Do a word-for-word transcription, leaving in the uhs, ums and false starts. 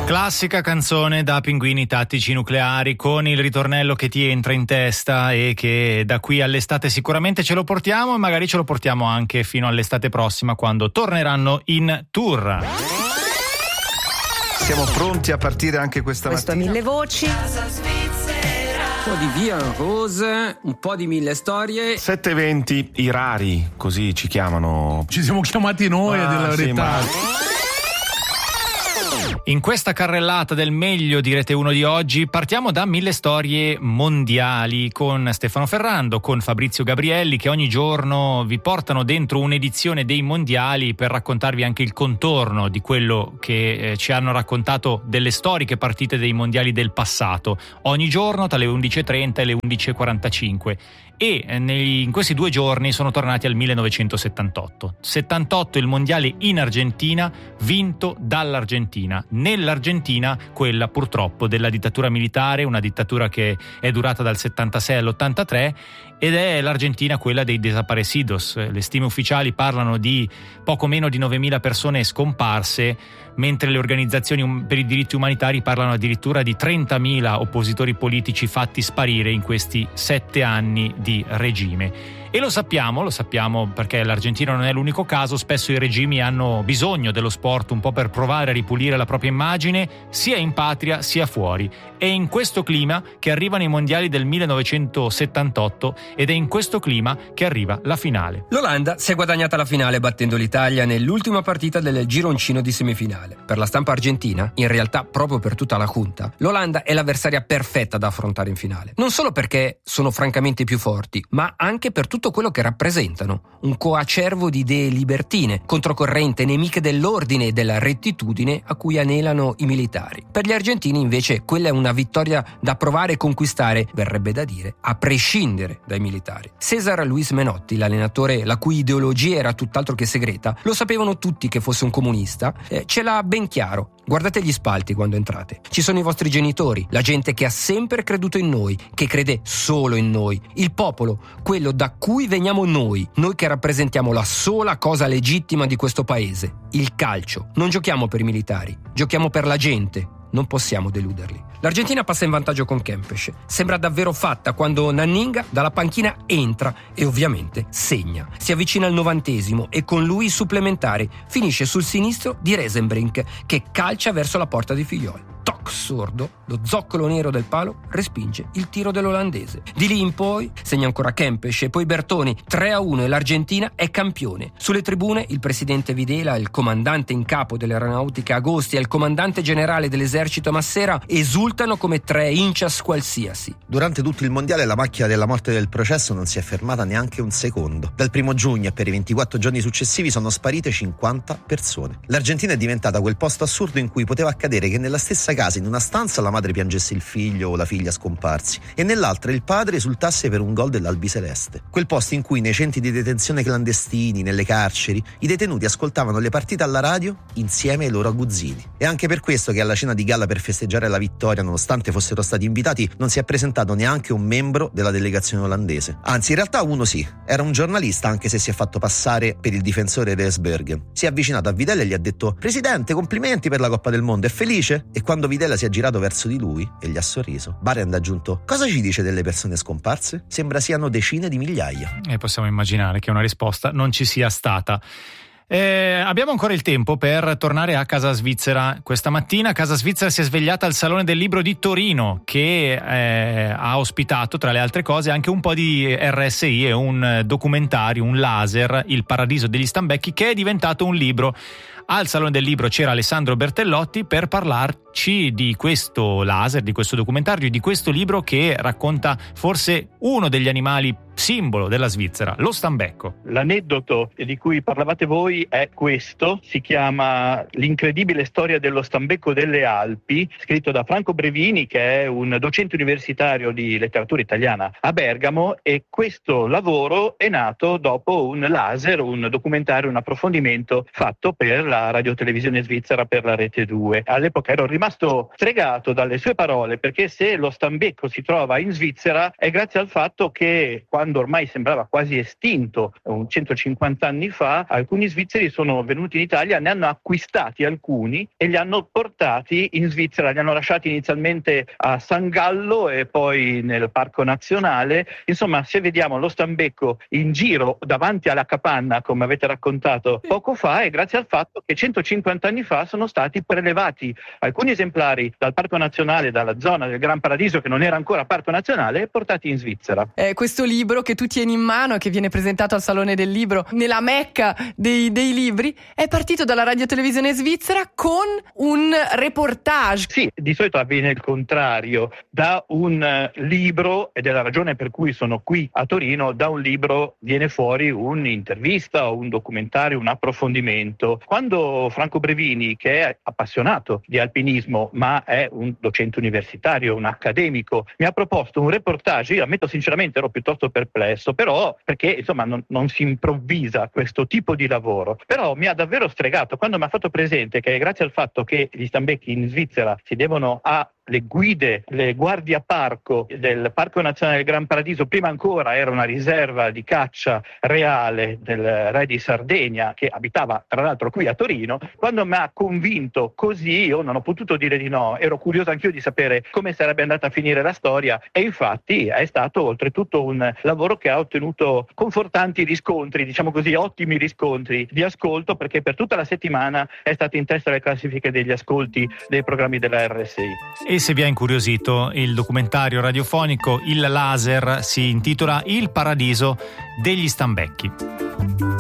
Classica canzone da Pinguini Tattici Nucleari, con il ritornello che ti entra in testa e che da qui all'estate sicuramente ce lo portiamo, e magari ce lo portiamo anche fino all'estate prossima, quando torneranno in tour. Siamo pronti a partire anche questa Questo mattina. Mille Voci. Un po' di Via Rose, un po' di Mille Storie. sette eventi, i rari, così ci chiamano. Ci siamo chiamati noi, Ah, a dire la sì, verità. ma- In questa carrellata del meglio di Rete uno di oggi partiamo da Mille Storie Mondiali con Stefano Ferrando, con Fabrizio Gabrielli, che ogni giorno vi portano dentro un'edizione dei mondiali per raccontarvi anche il contorno di quello che eh, ci hanno raccontato delle storiche partite dei mondiali del passato, ogni giorno tra le undici e trenta e le undici e quarantacinque. E eh, nei, in questi due giorni sono tornati al millenovecentosettantotto. settantotto il mondiale in Argentina, vinto dall'Argentina. Nell'Argentina, quella purtroppo della dittatura militare, una dittatura che è durata dal settantasei all'ottantatré, ed è l'Argentina quella dei desaparecidos. Le stime ufficiali parlano di poco meno di novemila persone scomparse, mentre le organizzazioni per i diritti umanitari parlano addirittura di trentamila oppositori politici fatti sparire in questi sette anni di regime. E lo sappiamo, lo sappiamo perché l'Argentina non è l'unico caso, spesso i regimi hanno bisogno dello sport un po' per provare a ripulire la propria immagine, sia in patria sia fuori. È in questo clima che arrivano i mondiali del millenovecentosettantotto ed è in questo clima che arriva la finale. L'Olanda si è guadagnata la finale battendo l'Italia nell'ultima partita del gironcino di semifinale. Per la stampa argentina, in realtà proprio per tutta la junta, l'Olanda è l'avversaria perfetta da affrontare in finale. Non solo perché sono francamente più forti, ma anche per tutto quello che rappresentano. Un coacervo di idee libertine, controcorrente, nemiche dell'ordine e della rettitudine a cui anelano i militari. Per gli argentini invece quella è una vittoria da provare e conquistare, verrebbe da dire, a prescindere dai militari. César Luis Menotti, l'allenatore la cui ideologia era tutt'altro che segreta, lo sapevano tutti che fosse un comunista, eh, ce l'ha ben chiaro. Guardate gli spalti quando entrate. Ci sono i vostri genitori, la gente che ha sempre creduto in noi, che crede solo in noi, il popolo, quello da cui veniamo noi, noi che rappresentiamo la sola cosa legittima di questo paese, il calcio. Non giochiamo per i militari, giochiamo per la gente. Non possiamo deluderli. L'Argentina passa in vantaggio con Kempes. Sembra davvero fatta quando Nanninga dalla panchina entra e ovviamente segna. Si avvicina al novantesimo e con lui supplementare finisce sul sinistro di Resenbrink, che calcia verso la porta di Figliol. Toc sordo, lo zoccolo nero del palo respinge il tiro dell'olandese. Di lì in poi segna ancora Kempes e poi Bertoni, tre a uno, e l'Argentina è campione. Sulle tribune il presidente Videla, il comandante in capo dell'aeronautica Agosti e il comandante generale dell'esercito Massera esultano come tre incias qualsiasi. Durante tutto il mondiale la macchina della morte del processo non si è fermata neanche un secondo. Dal primo giugno e per i ventiquattro giorni successivi sono sparite cinquanta persone. L'Argentina è diventata quel posto assurdo in cui poteva accadere che nella stessa casa, in una stanza, la madre piangesse il figlio o la figlia scomparsi e nell'altra il padre esultasse per un gol dell'Albiceleste. Quel posto in cui nei centri di detenzione clandestini, nelle carceri, i detenuti ascoltavano le partite alla radio insieme ai loro aguzzini. È anche per questo che alla cena di gala per festeggiare la vittoria, nonostante fossero stati invitati, non si è presentato neanche un membro della delegazione olandese. Anzi, in realtà uno sì, era un giornalista, anche se si è fatto passare per il difensore Reesbergen. Si è avvicinato a Videla e gli ha detto: "Presidente, complimenti per la Coppa del Mondo, è felice?" E quando Videla si è girato verso di lui e gli ha sorriso, Barend ha aggiunto: "Cosa ci dice delle persone scomparse? Sembra siano decine di migliaia." E possiamo immaginare che una risposta non ci sia stata. Eh, abbiamo ancora il tempo per tornare a Casa Svizzera. Questa mattina Casa Svizzera si è svegliata al Salone del Libro di Torino, che eh, ha ospitato tra le altre cose anche un po' di R S I e un documentario, un laser, Il Paradiso degli Stambecchi, che è diventato un libro. Al Salone del Libro c'era Alessandro Bertellotti per parlarci di questo laser, di questo documentario, di questo libro che racconta forse uno degli animali simbolo della Svizzera, lo stambecco. L'aneddoto di cui parlavate voi è questo, si chiama L'incredibile storia dello stambecco delle Alpi, scritto da Franco Brevini, che è un docente universitario di letteratura italiana a Bergamo, e questo lavoro è nato dopo un laser, un documentario, un approfondimento fatto per la la radiotelevisione svizzera per la Rete due. All'epoca ero rimasto stregato dalle sue parole, perché se lo stambecco si trova in Svizzera è grazie al fatto che quando ormai sembrava quasi estinto, un centocinquanta anni fa, alcuni svizzeri sono venuti in Italia, ne hanno acquistati alcuni e li hanno portati in Svizzera, li hanno lasciati inizialmente a San Gallo e poi nel Parco Nazionale. Insomma, se vediamo lo stambecco in giro davanti alla capanna, come avete raccontato poco fa, è grazie al fatto che centocinquanta anni fa sono stati prelevati alcuni esemplari dal Parco Nazionale, dalla zona del Gran Paradiso, che non era ancora Parco Nazionale, e portati in Svizzera. Eh, questo libro che tu tieni in mano e che viene presentato al Salone del Libro, nella Mecca dei, dei libri, è partito dalla radiotelevisione svizzera con un reportage. Sì, di solito avviene il contrario. Da un libro, ed è la ragione per cui sono qui a Torino, da un libro viene fuori un'intervista o un documentario, un approfondimento. Quando Franco Brevini, che è appassionato di alpinismo ma è un docente universitario, un accademico, mi ha proposto un reportage, io ammetto sinceramente ero piuttosto perplesso, però perché insomma non, non si improvvisa questo tipo di lavoro, però mi ha davvero stregato quando mi ha fatto presente che grazie al fatto che gli stambecchi in Svizzera si devono a le guide, le guardie a parco del Parco Nazionale del Gran Paradiso, prima ancora era una riserva di caccia reale del re di Sardegna, che abitava tra l'altro qui a Torino. Quando mi ha convinto così, io non ho potuto dire di no, ero curioso anch'io di sapere come sarebbe andata a finire la storia, e infatti è stato oltretutto un lavoro che ha ottenuto confortanti riscontri, diciamo così, ottimi riscontri di ascolto, perché per tutta la settimana è stato in testa alle classifiche degli ascolti dei programmi della R S I. E se vi ha incuriosito, il documentario radiofonico Il Laser si intitola Il Paradiso degli Stambecchi.